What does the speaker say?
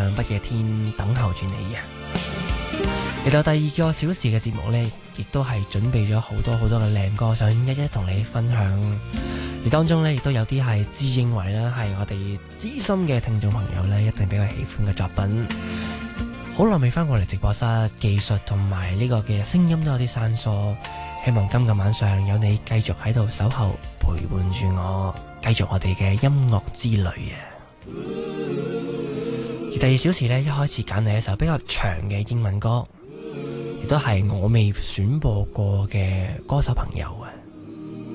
唱不夜天等候住你啊！嚟到第2個小時嘅節目呢，亦都係準備咗好多嘅靚歌，想一一同你分享。而當中呢，亦都有啲係自認為呢係我哋資深嘅聽眾朋友呢，一定比較喜歡嘅作品。好耐未翻過嚟直播室，技術同埋呢個嘅聲音都有啲生疏，希望今個晚上有你繼續喺度守候陪伴住我，繼續我哋嘅音樂之旅啊！而第2小時呢，一開始揀嚟一首比較長嘅英文歌，亦都係我未選播過嘅歌手朋友啊！